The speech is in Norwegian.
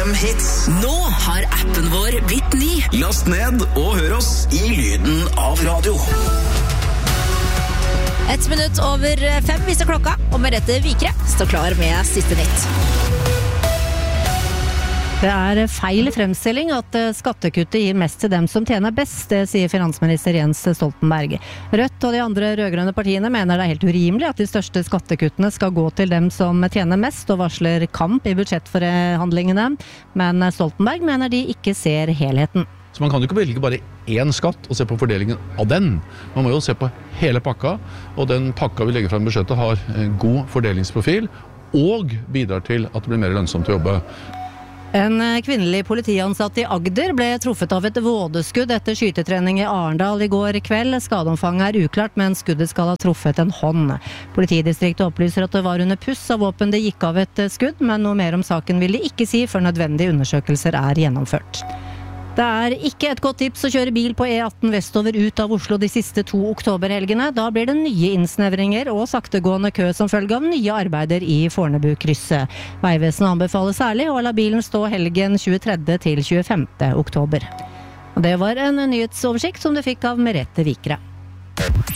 FM Hits. Nå har appen vår blitt ny. Last ned og hør oss i lyden av radio. 1 minutt over 5 viser klokka, og Merete Vikre står klar med siste nytt. Det er feil fremstilling at skattekuttet gir mest til dem som tjener best, det sier finansminister Jens Stoltenberg. Rødt og de andre rødgrønne partiene mener det er helt urimelig at de største skattekuttene skal gå til dem som tjener mest, og varsler kamp i budsjettforhandlingene. Men Stoltenberg mener de ikke ser helheten. Så man kan jo ikke velge bare én skatt og se på fordelingen av den. Man må jo se på hele pakka, og den pakka vi legger frem i budsjettet har god fordelingsprofil og bidrar til at det blir mer lønnsomt å jobbe. En kvinnelig politiansatt i Agder ble truffet av et vådeskudd etter skytetrening i Arendal i går kveld. Skadeomfanget er uklart, men skuddet skal ha truffet en hånd. Politidistriktet opplyser at det var under puss av våpen det gikk av et skudd, men noe mer om saken vil de ikke si før nødvendige undersøkelser er gjennomført. Det er ikke et godt tips å kjøre bil på E18 vestover ut av Oslo de siste 2 oktoberhelgene. Da blir det nye innsnevringer og saktegående kø som følge av nye arbeider i Fornebu-krysset. Veivesenet anbefaler særlig å la bilen stå helgen 23. til 25. oktober. Og det var en nyhetsoversikt som du fikk av Merete Vikre.